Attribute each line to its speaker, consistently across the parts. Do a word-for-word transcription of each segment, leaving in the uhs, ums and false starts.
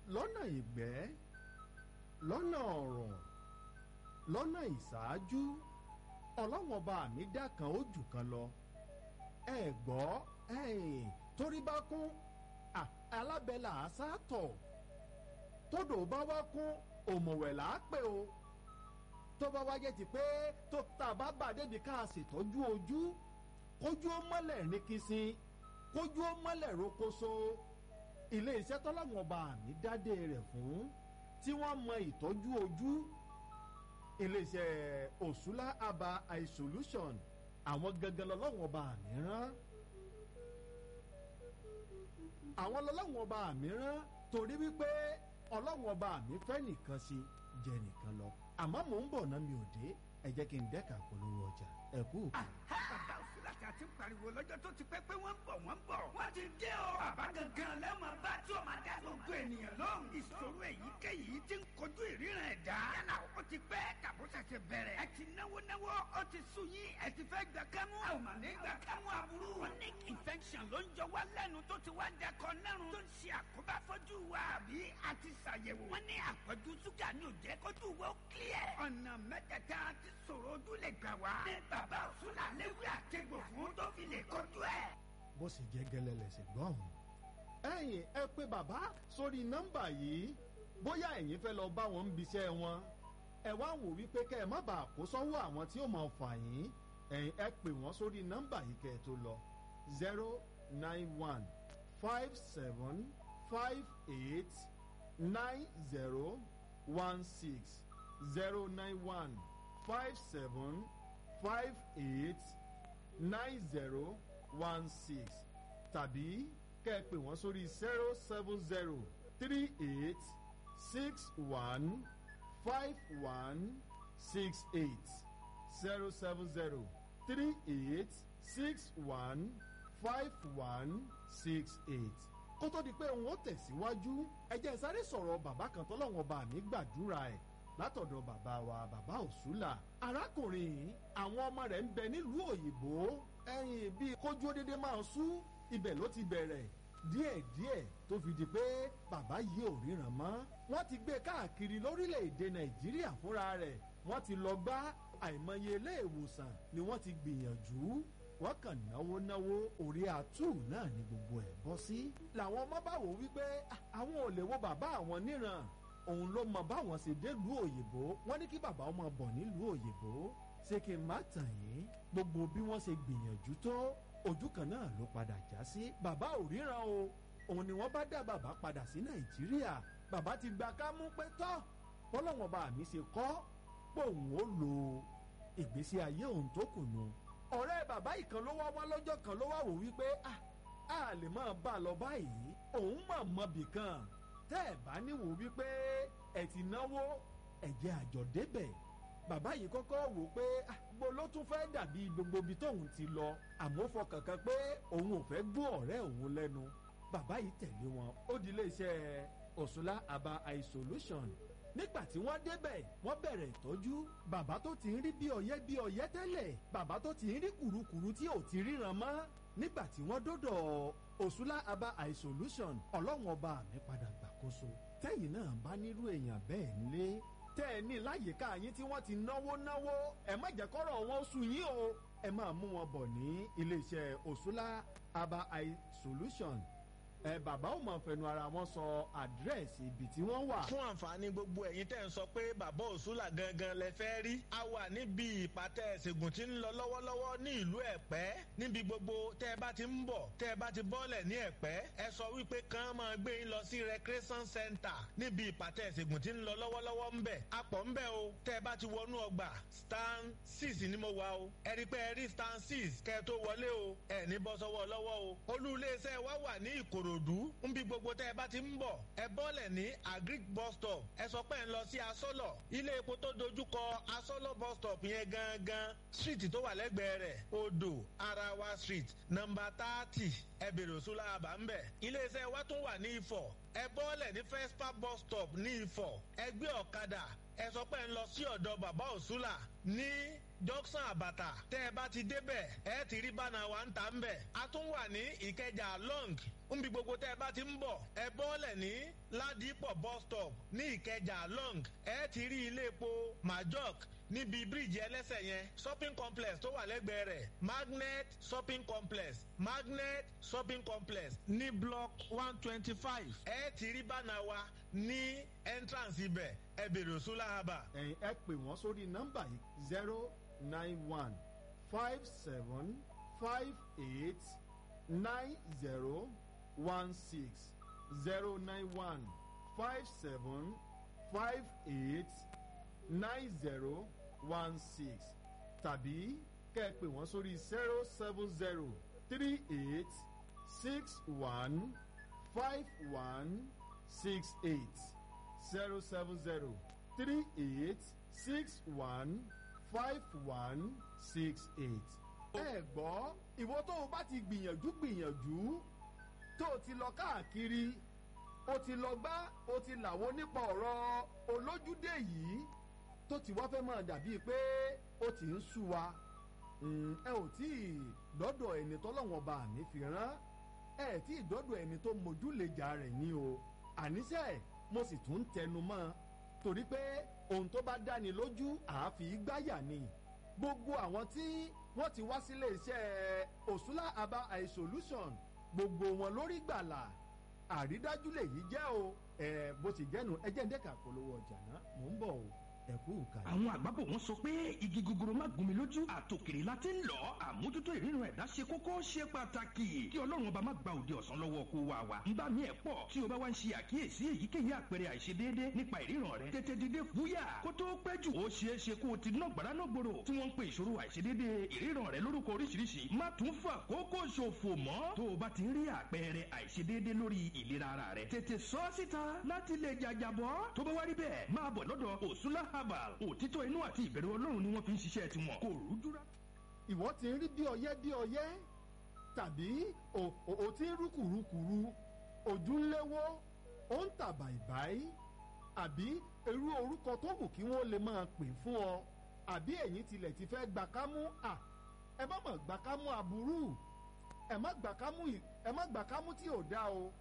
Speaker 1: lọ́nà ìgbẹ́ lọ́nà ọ̀rọ̀ lọ́nà ìṣáájú ọlọ́wọ́n ọba mi dá kan ó jù kan lọ ẹ gbọ́ torí bá kún alábẹ́là àṣàtọ̀ tódò bá wá kún òmùwẹ̀ là á pè o tó bá wáyé ti pé tó tá a bá bà débi ká a ṣètọ́jú ojú kójú ó mọ́lẹ̀ ní kìsìn kójú ó mọ́lẹ̀ rokoṣo ilé iṣẹ́ tọ́lọ́wọ́n ọba mi dádé rẹ̀ fún tí wọ́n mọ ìtọ́jú ojú iléeṣẹ́ Òṣùlá Aba Eye Solution àwọn gangan lọ́lọ́wọ́n ọba mi rán àwọn lọ́lọ́wọ́n ọba mi rán torí wípé ọlọ́wọ́n ọba mi fẹ́ nìkan sí jẹ nìkan lọ àmọ́ mò ń bọ̀ náà mi ò dé ẹ jẹ́ kí n dẹ́ka polówó ọjà ẹ kú.
Speaker 2: bàbá Òṣùlá tí a ti pariwo lọ́jọ́ tó ti pẹ́ pé wọ́n ń bọ̀ wọ́n ń bọ̀ wọ́n ti dé o. bàbá gangan lẹ́mọ̀ bá tí o máa dá gbogbo ènìyàn lóhùn. ìṣòro èyíkéyìí ti ń kojú ìríran ẹ̀dá. yálà ó ti pẹ́ tàbó ṣẹ̀ṣẹ̀ bẹ̀rẹ̀. ẹ ti náwó náwó ó ti sú yín ẹ ti fẹ́ gbà kámú. a ò mà ní gbà kámú aburú. chronic infection ló ń jọ wá lẹ́nu tó ti wá dẹkọ̀ nẹ́rùn. tó ń ṣe àkóbá fọ́jú wa àbí a ti ṣàyẹ̀wò. wọ́n ní àpọ̀jù ṣúgà ní òjẹ́ kójú wo clear. ọ̀nà mẹ́tẹ̀ẹ̀ta ti sọ̀rọ̀ ojú lè gbà wá. ní bàbá Òṣùlá léwu àtẹ̀gbò fún tó fi lè kojú ẹ̀.
Speaker 1: bó sì jẹ́ gẹ́lẹ́ lẹ̀sẹ̀ gbọ́n. ẹ̀yin ẹ pé bàbá sórí nọ́mbà yìí bóyá ẹ̀yin fẹ́ lọ bá wọn ń biṣẹ́ wọn ẹ wá wò wípé kẹ́ ẹ má bàa kó sọ́wọ́ àwọn tí ó máa fà yín ẹ̀yin ẹ pè wọ́n sórí nọ́mbà yìí kẹ́ ẹ tó lọ zero nine one five seven five eight nine zero one six zero nine one five seven five eight nine zero one six tàbí kẹ́ ẹ pè wọ́n sórí zero seven zero three eight six one five one six eight zero seven zero three eight six one five one six eight. kó tó di pé òun ó tẹ̀síwájú ẹ jẹ́ sáré sọ̀rọ̀ bàbá kan tọ́lọ́wọ́n bá mi gbàdúrà ẹ̀ látọ̀dọ̀ bàbá wa bàbá Òṣùlá arákùnrin àwọn ọmọ rẹ̀ ń bẹ nílùú òyìnbó ẹ̀yìn bíi kójú dédé máa sú ibẹ̀ ló ti bẹ̀rẹ̀ díẹ̀díẹ̀ tó fi di pé bàbá yìí ò ríran mọ́ wọ́n ti gbé káàkiri lórílẹ̀‐èdè Nàìjíríà fúnra rẹ̀ wọ́n ti lọ gbá àìmọye ilé ìwòsàn ni wọ́n ti gbìyànjú wọ́n kàn náwó náwó orí àtú náà ni gbogbo ẹ̀ bọ́ sí làwọn ọmọ bá wò wípé àwọn ò lè wo bàbá àwọn níran òun ló mọ báwọn ṣe délùú òyìnbó wọ́n ní kí bàbá ọmọ bọ̀ nílùú òyìnbó ṣé kí n má tàn yín gbogbo bí wọ́n ṣe gbìyànjú tó ojú kan náà ló padà já sí bàbá ò ríran o òun ni wọ́n bá dá bàbá padà sí Nàìjíríà bàbá ti gba kámú pé tọ́ bọ́lọ́wọ́n bá mi ṣe kọ́ pòun ó lo ìgbésí ayé òun tó kù nù ọ̀rẹ́ bàbá ìkan ló wá wá lọ́jọ́ kan ló wá wò wípé a lè máa bá a lọ báyìí òun mọ̀ mọ́bì kan tẹ́ ẹ̀ bá níwò wípé ẹ̀ ti náwó ẹ̀jẹ̀ àjọ débẹ̀ bàbá yìí kọ́kọ́ wò pé gbogbo ló tún fẹ́ dàbí gbogbo ibi tóun ti lọ àmọ́ fọkàn kan pé òun ò fẹ́ gbọ́ ọ̀rẹ́ òun lẹ́nu bàbá yìí tẹ̀lé wọn ó di iléeṣẹ́ Òṣùlá Aba Eye Solution nígbà tí wọ́n débẹ̀ wọ́n bẹ̀rẹ̀ ìtọ́jú bàbá tó ti ń rí bí ọ̀yẹ́ bí ọ̀yẹ́ tẹ́lẹ̀ bàbá tó ti ń rí kùrukùru tí ò ti ríran mọ́ nígbà tí wọ́n dọ́dọ̀ Òṣùlá Aba Eye Solution ọlọ́run ọba mi padà gbàkóso tẹ́yìn náà bá nírú èèyàn bẹ́ẹ̀ nílé tẹ́ ẹ ní láyìíká yín tí wọ́n ti náwó náwó ẹ má jẹ́ kọ́rọ̀ wọn sú yín o ẹ máa mú wọn bọ̀ ní iléeṣẹ́ Òṣùlá Aba Eye Solution ẹ bàbá ò mọ̀ fẹnu ara wọn sọ àdírẹ́sì ibi tí wọ́n wà.
Speaker 3: fún àǹfààní gbogbo ẹ̀yin tẹ́ ń sọ pé bàbá Òṣùlá gangan lẹ fẹ́ rí a wà níbi ìpàtẹ ìṣègùn tí ń lọ lọ́wọ́lọ́wọ́ ní ìlú Ẹ̀pẹ́ níbi gbogbo tẹ́ ẹ bá ti ń bọ̀ tẹ́ ẹ bá ti bọ́lẹ̀ ní Ẹ̀pẹ́ ẹ sọ wípé kàn máa gbé yín lọ sí recreation center níbi ìpàtẹ ìṣègùn tí ń lọ lọ́wọ́lọ́wọ́ ń bẹ̀ apọ̀ ń bẹ̀ o tẹ́ ẹ bá ti wọnú ọgbà stand six ni mo wà o ẹ rí pé ẹ rí stand six kẹ́ ẹ tó wọlé o ẹ ní bọ́ sọ́wọ́ lọ́wọ́ o olú iléeṣẹ́ wa wà ní Ìkòròdú Ìkòròdú nbí gbogbo tẹ́ ẹ bá ti ń bọ̀ ẹ bọ́lẹ̀ ní agric bus stop ẹ sọ pé ẹ ń lọ sí asọ́lọ̀ ilé epo tó dojúkọ asọ́lọ̀ bus stop yẹn gangan street tó wà lẹ́gbẹ̀ẹ́ rẹ̀ odò arawa street nọ́mbà thirty ẹ bèrè Òṣùlá Aba ń bẹ̀ iléeṣẹ́ wa tún wà ní Ifọ̀ ẹ bọ́lẹ̀ ní Fespa bus stop ní Ifọ̀ ẹ gbé ọ̀kadà ẹ sọ pé ẹ ń lọ sí ọ̀dọ̀ bàbá Òṣùlá ní junction Àbàtà tẹ́ ẹ bá ti débẹ̀ ẹ ti rí bánà wa ń tà ń bẹ̀ a tún wà ní Ìkẹjà long níbi gbogbo tẹ́ ẹ bá ti ń bọ̀ ẹ bọ́ọ̀lẹ̀ ní ládìpọ̀ bus stop ní ìkẹjà long ẹ ti rí ilé epo majok níbi bíríìjì ẹlẹ́sẹ̀ yẹn shopping complex tó wà lẹ́gbẹ̀ẹ́ rẹ̀ magnet shopping complex magnet shopping complex ní block one twenty five ẹ ti rí bánà wa ní entrance ibẹ̀ ẹ bèrè Òṣùlá Herbal.
Speaker 1: ẹ̀yin ẹ pè wọ́n sórí nọ́mbà yìí zero nine one five seven five eight nine zero one six zero nine one five seven five eight nine zero one six tàbí kẹ́ ẹ pè wọ́n sórí zero seven zero three eight six one five one six eight zero seven zero three eight six one five one six eight. ẹ gbọ́ ìwọ tó o bá ti gbìyànjú gbìyànjú tó o ti lọ káàkiri o ti lọ gbá o ti làwọn nípa ọ̀rọ̀ olójúdé yìí tó ti wá fẹ́ máa dàbíi pé ó ti ń sú wa ẹ ò tí ì dọ́dọ̀ ẹni tọ́lọ́wọ́n bá mi fi rán ẹ tí ì dọ́dọ̀ ẹni tó mójúlejà rẹ̀ ní o àníṣe mo sì tún ń tẹnu mọ́ torí pé ohun tó bá dáni lójú àáfi gbáyà ni gbogbo àwọn tí wọ́n ti wá sílé iṣẹ́ Òṣùlá Herbal Eye Solution gbogbo wọn lórí gbàlà àrídájú lèyí jẹ́ o ẹ bó ti jẹ́nu ẹ jẹ́ ń dẹ́ka polówó ọjà náà mò ń bọ̀ o.
Speaker 4: àwọn àgbàbọ̀ wọn sọ pé igi gogoro má gún mi lójú àtòkèrè la ti ń lọ àmójútó ìríran ẹ̀dá ṣe kókó ṣe pàtàkì kí ọlọ́run ọba má gba òde ọ̀sán lọ́wọ́ kó wa wa ń bá mi ẹ̀ pọ̀ tí o bá wá ń ṣe àkíyèsí èyíkéyìí àpẹẹrẹ àìṣedéédé nípa ìríran rẹ tètè dìde fúyà kó tó pẹ́ jù ó ṣeé ṣe kó o ti ná gbàrà náà gbòòrò tí wọ́n ń pe ìṣòro àìṣedéédé ìríran rẹ lórúkọ oríṣiríṣi má tún fà kókó ṣòfò mọ́ tó o bá ti ń rí àpẹẹrẹ àìṣedéédé lórí ìlera ara rẹ tètè sọ síta láti lè jàjàbọ́ tó bá wá rí bẹ́ẹ̀ máa bọ̀ lọ́dọ̀ Òṣùlá Herbal òtítọ́ inú àti ìbẹ̀rù ọlọ́run ni wọ́n fi ń ṣiṣẹ́ tiwọn kò rújúra.
Speaker 1: ìwọ ti ń rí bí ọyẹ́ bí ọyẹ́ tàbí o ti ń rúkùrúkùrú ojú ń léwó ó ń tà bàìbàì àbí irú orúkọ tó wù kí wọ́n lè máa pè fún ọ àbí ẹ̀yin tilẹ̀ ti fẹ́ gbà kámú à ẹ má mọ̀ gbà kámú aburú ẹ má gbà kámú ẹ má gbà kámú tí ò dá o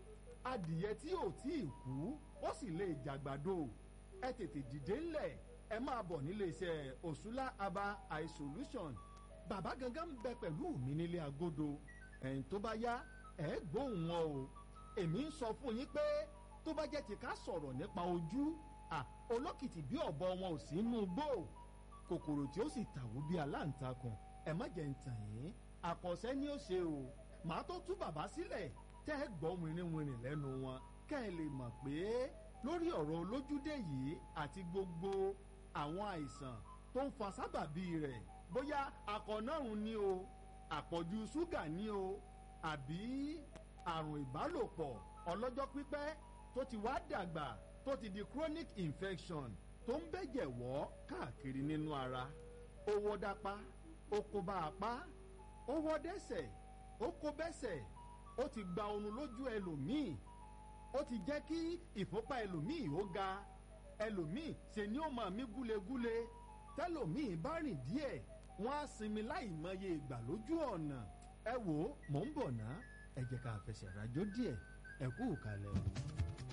Speaker 1: adìyẹ tí ò tí ì kú ó sì lè jàgbàdo ẹ tètè dìde ńlẹ̀ ẹ máa bọ̀ nílé iṣẹ́ Òṣùlá Herbal Eye Solution bàbá gangan ń bẹ pẹ̀lú mi nílé agodo ẹ̀yìn tó bá yá ẹ gbóhùn wọn o èmi ń sọ fún yín pé tó bá jẹ́ ti ká sọ̀rọ̀ nípa ojú à olókìtì bí ọ̀bọ wọn ò sí inú gbó kòkòrò tí ó sì tàwó bí aláǹtakùn ẹ má jẹ́ ń tàn yín àkọsẹ́ ni ó ṣe o màá tó tú bàbá sílẹ̀ tẹ́ ẹ gbọ́ wìnrìnwìnrìn lẹ́nu wọn kẹ́ ẹ lè mọ̀ pé lórí ọ̀rọ̀ olójúdé yìí àti gbogbo àwọn àìsàn tó ń fa sábàbí rẹ̀ bóyá akọ̀nàrùn ni o àpọ̀jù ṣúgà ni o àbí àrùn ìbálòpọ̀ ọlọ́jọ́ pípẹ́ tó ti wá dàgbà tó ti di chronic infection tó ń bẹ̀jẹ̀ wọ́ káàkiri nínú ara ó wọ́ dápá ó kó bá apá ó wọ́ dẹ́sẹ̀ ó kó bẹ́sẹ̀ ó ti gba oorun lójú ẹlòmíì ó ti jẹ́ kí ìfúnpá ẹlòmíì ó ga ẹlòmíì ṣe ni ó máa mí gúlegúle tẹlòmíì bá rìn díẹ̀ wọ́n á sinmi láì mọye ìgbà lójú ọ̀nà ẹ wò ó mò ń bọ̀ ná ẹ jẹ́ ká fẹsẹ̀ rájò díẹ̀ ẹ kú ìkàlẹ̀ o.